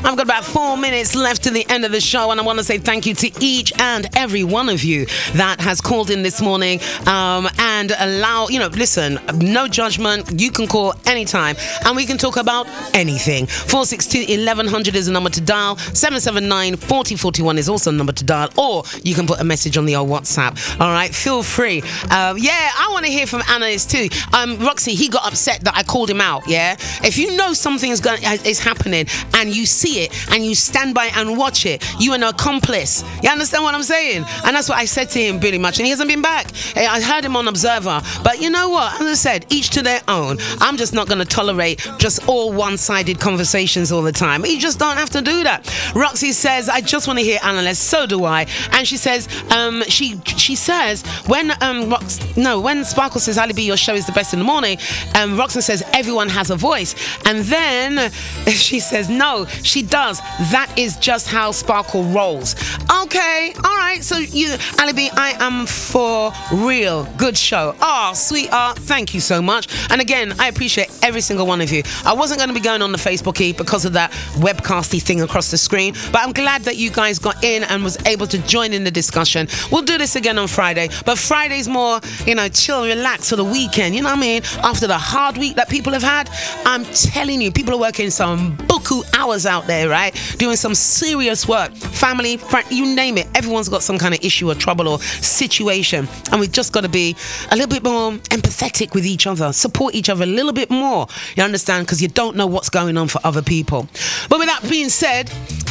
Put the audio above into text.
I've got about 4 minutes left to the end of the show, and I want to say thank you to each and every one of you that has called in this morning and listen, no judgment. You can call anytime and we can talk about anything. 462-1100 is the number to dial. 779-4041 is also the number to dial, or you can put a message on the old WhatsApp. All right, feel free. I want to hear from Annalise too. Roxy, he got upset that I called him out. Yeah, if you know something is happening and you see it and you stand by and watch it, you are an accomplice. You understand what I'm saying? And that's what I said to him pretty much, and he hasn't been back. I heard him on Observer, but you know what? As I said, each to their own. I'm just not going to tolerate just all one-sided conversations all the time. You just don't have to do that. Roxy says, I just want to hear Annalise. So do I. And she says, she says when Sparkle says, Ali B, your show is the best in the morning, Roxy says everyone has a voice, and then she says no, she does. That is just how Sparkle rolls. Okay, all right. So you, Ali B, I am for real. Good show. Oh, sweetheart, thank you so much. And again, I appreciate every single one of you. I wasn't going to be going on the Facebookie because of that webcasty thing across the screen, but I'm glad that you guys got in and was able to join in the discussion. We'll do this again on Friday, but Friday's more, chill, relax for the weekend. You know what I mean? After the hard week that people have had, I'm telling you, people are working some buku hours out there, right? Doing some serious work. Family, friend, you name it. Everyone's got some kind of issue or trouble or situation, and we've just got to be a little bit more empathetic with each other, support each other a little bit more. You understand? Because you don't know what's going on for other people. But with that being said,